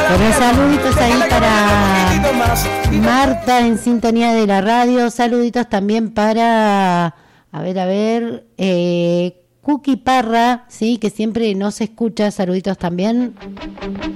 Bueno, saluditos ahí para Marta en sintonía de la radio. Saluditos también para, Cookie Parra, sí, que siempre nos escucha. Saluditos también.